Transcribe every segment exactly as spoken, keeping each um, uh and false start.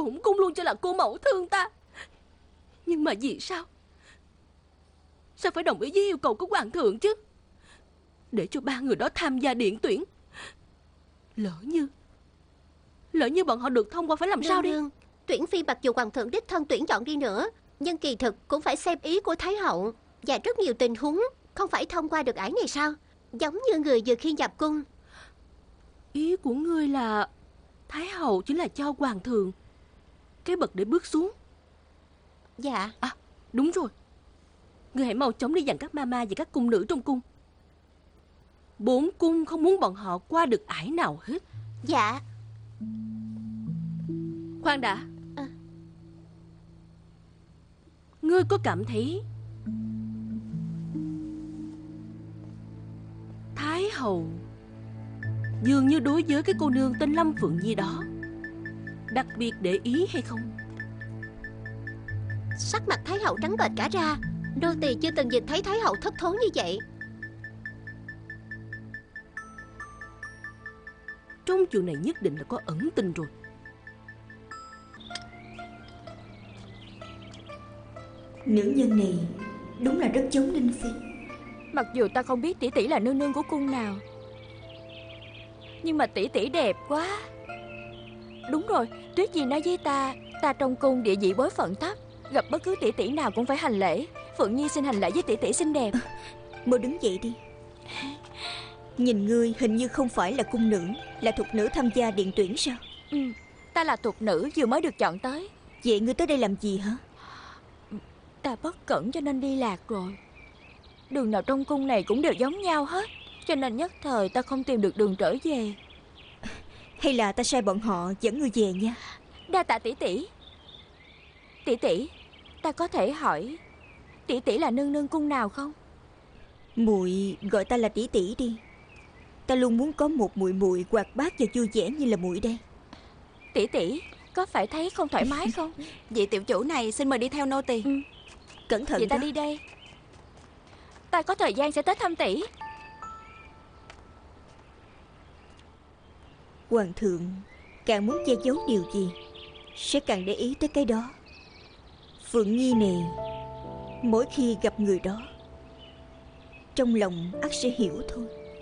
bổn cung luôn cho là cô mẫu thương ta. Nhưng mà vì sao Sao phải đồng ý với yêu cầu của hoàng thượng chứ? Để cho ba người đó tham gia điện tuyển, Lỡ như Lỡ như bọn họ được thông qua phải làm nương, sao đi? nương, tuyển phi mặc dù hoàng thượng đích thân tuyển chọn đi nữa, nhưng kỳ thực cũng phải xem ý của Thái hậu. Và rất nhiều tình huống không phải thông qua được ải này sao? Giống như người vừa khi nhập cung. Ý của ngươi là Thái hậu chỉ là cho hoàng thượng cái bậc để bước xuống. Dạ. À đúng rồi, ngươi hãy mau chóng đi dặn các mama và các cung nữ trong cung. Bổn cung không muốn bọn họ qua được ải nào hết. Dạ. Khoan đã, à. Ngươi có cảm thấy Thái hậu dường như đối với cái cô nương tên Lâm Phượng Nhi đó đặc biệt để ý hay không? Sắc mặt Thái hậu trắng bệch cả ra. Nô tỳ chưa từng nhìn thấy Thái hậu thất thố như vậy. Trong chuyện này nhất định là có ẩn tình rồi. Nữ nhân này đúng là rất giống Ninh Phi. Mặc dù ta không biết tỷ tỷ là nương nương của cung nào, nhưng mà tỷ tỷ đẹp quá. Đúng rồi, Tuyết Nhi nói với ta, ta trong cung địa vị bối phận thấp, gặp bất cứ tỷ tỷ nào cũng phải hành lễ. Phượng Nhi xin hành lễ với tỷ tỷ xinh đẹp. à, Mau đứng dậy đi. Nhìn ngươi hình như không phải là cung nữ, là thục nữ tham gia điện tuyển sao? Ừ, ta là thục nữ vừa mới được chọn tới. Vậy ngươi tới đây làm gì hả? Ta bất cẩn cho nên đi lạc rồi. Đường nào trong cung này cũng đều giống nhau hết, cho nên nhất thời ta không tìm được đường trở về. Hay là ta sai bọn họ dẫn ngươi về nha. Đa tạ tỷ tỷ. Tỷ tỷ, ta có thể hỏi tỷ tỷ là nương nương cung nào không? Muội gọi ta là tỷ tỷ đi. Ta luôn muốn có một muội muội hoạt bát và vui vẻ như là muội đây. Tỷ tỷ, có phải thấy không thoải mái không? Vị tiểu chủ này xin mời đi theo nô tỳ. Ừ. Cẩn thận Vậy ta đó. đi đây. Ta có thời gian sẽ tới thăm tỷ. Hoàng thượng càng muốn che giấu điều gì sẽ càng để ý tới cái đó. Phượng Nhi này mỗi khi gặp người đó trong lòng ắt sẽ hiểu thôi.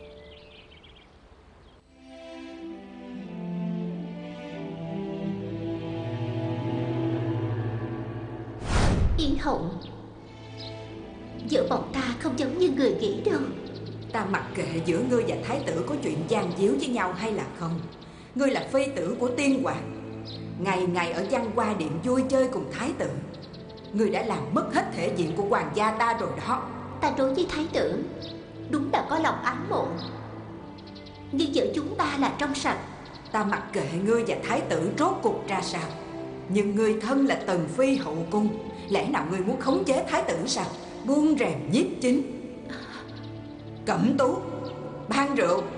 Yên hậu, giữa bọn ta không giống như người nghĩ đâu. Ta mặc kệ giữa ngươi và thái tử có chuyện gian díu với nhau hay là không. Ngươi là phi tử của tiên hoàng, ngày ngày ở văn hoa điện vui chơi cùng thái tử. Ngươi đã làm mất hết thể diện của hoàng gia ta rồi đó. Ta đối với thái tử đúng là có lòng ái mộ, nhưng giữa chúng ta là trong sạch. Ta mặc kệ ngươi và thái tử rốt cuộc ra sao, nhưng ngươi thân là tần phi hậu cung, lẽ nào ngươi muốn khống chế thái tử sao? Buông rèm nhiếp chính. Cẩm Tú, ban rượu.